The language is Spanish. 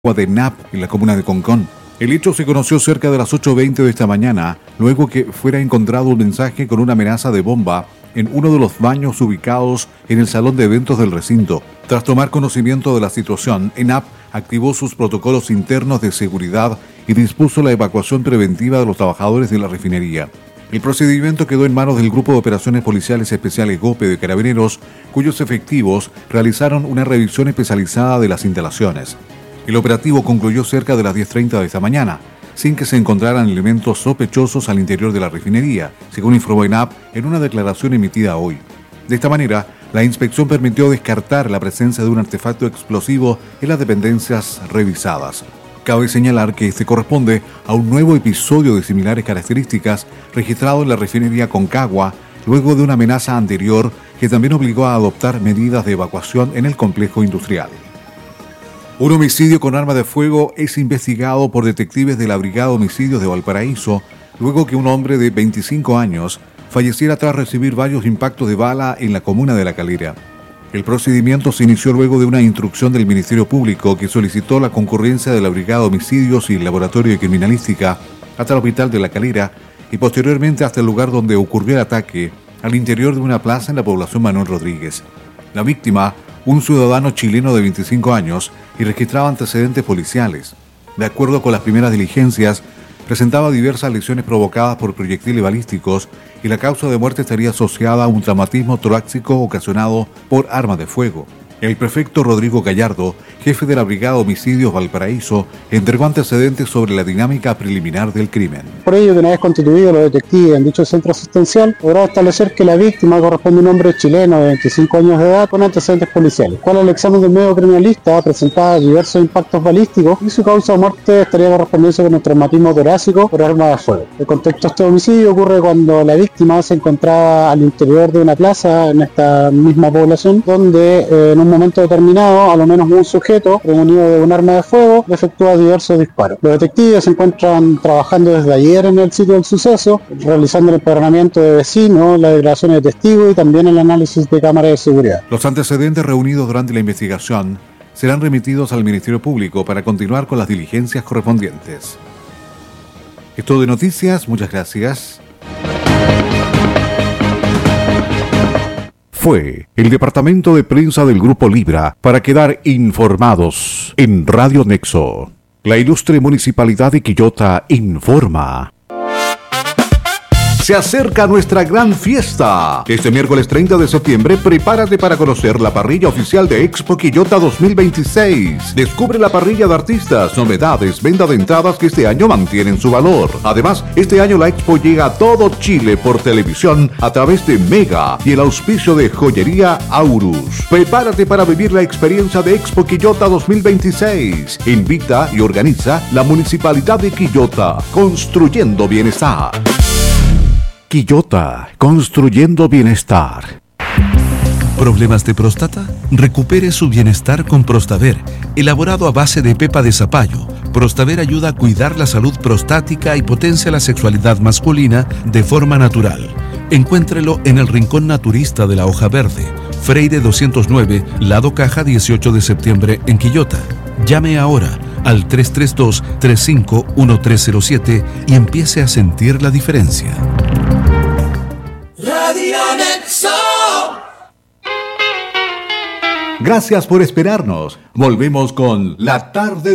de NAP en la comuna de Concón. El hecho se conoció cerca de las 8:20 de esta mañana, luego que fuera encontrado un mensaje con una amenaza de bomba en uno de los baños ubicados en el salón de eventos del recinto. Tras tomar conocimiento de la situación, ENAP activó sus protocolos internos de seguridad y dispuso la evacuación preventiva de los trabajadores de la refinería. El procedimiento quedó en manos del Grupo de Operaciones Policiales Especiales GOPE de Carabineros, cuyos efectivos realizaron una revisión especializada de las instalaciones. El operativo concluyó cerca de las 10:30 de esta mañana, sin que se encontraran elementos sospechosos al interior de la refinería, según informó ENAP en una declaración emitida hoy. De esta manera, la inspección permitió descartar la presencia de un artefacto explosivo en las dependencias revisadas. Cabe señalar que este corresponde a un nuevo episodio de similares características registrado en la refinería Concagua, luego de una amenaza anterior que también obligó a adoptar medidas de evacuación en el complejo industrial. Un homicidio con arma de fuego es investigado por detectives de la Brigada de Homicidios de Valparaíso, luego que un hombre de 25 años falleciera tras recibir varios impactos de bala en la comuna de La Calera. El procedimiento se inició luego de una instrucción del Ministerio Público que solicitó la concurrencia de la Brigada de Homicidios y el Laboratorio de Criminalística hasta el hospital de La Calera y posteriormente hasta el lugar donde ocurrió el ataque, al interior de una plaza en la población Manuel Rodríguez. La víctima, un ciudadano chileno de 25 años, y registraba antecedentes policiales. De acuerdo con las primeras diligencias, presentaba diversas lesiones provocadas por proyectiles balísticos y la causa de muerte estaría asociada a un traumatismo torácico ocasionado por arma de fuego. El prefecto Rodrigo Gallardo, jefe de la Brigada de Homicidios Valparaíso, entregó antecedentes sobre la dinámica preliminar del crimen. Por ello, que una vez constituidos los detectives en dicho centro asistencial, lograron establecer que la víctima corresponde a un hombre chileno de 25 años de edad con antecedentes policiales, cual al examen del medio criminalista presentaba diversos impactos balísticos y su causa de muerte estaría correspondiendo con un traumatismo torácico por arma de fuego. El contexto de este homicidio ocurre cuando la víctima se encontraba al interior de una plaza en esta misma población, donde en un momento determinado, a lo menos un sujeto, reunido de un arma de fuego, efectúa diversos disparos. Los detectives se encuentran trabajando desde ayer en el sitio del suceso, realizando el empadronamiento de vecinos, las declaraciones de testigos y también el análisis de cámaras de seguridad. Los antecedentes reunidos durante la investigación serán remitidos al Ministerio Público para continuar con las diligencias correspondientes. Es todo de noticias, muchas gracias. Fue el departamento de prensa del Grupo Libra para quedar informados en Radio Nexo. La ilustre Municipalidad de Quillota informa. Se acerca nuestra gran fiesta. Este miércoles 30 de septiembre, prepárate para conocer la parrilla oficial de Expo Quillota 2026. Descubre la parrilla de artistas, novedades, venta de entradas que este año mantienen su valor. Además, este año la Expo llega a todo Chile por televisión a través de Mega y el auspicio de Joyería Aurus. Prepárate para vivir la experiencia de Expo Quillota 2026. Invita y organiza la Municipalidad de Quillota, construyendo bienestar. Quillota, construyendo bienestar. ¿Problemas de próstata? Recupere su bienestar con Prostaver, elaborado a base de pepa de zapallo. Prostaver ayuda a cuidar la salud prostática y potencia la sexualidad masculina de forma natural. Encuéntrelo en el Rincón Naturista de la Hoja Verde, Freire 209, Lado Caja 18 de septiembre en Quillota. Llame ahora al 332-351307 y empiece a sentir la diferencia. Radio Nexo. Gracias por esperarnos. Volvemos con La Tarde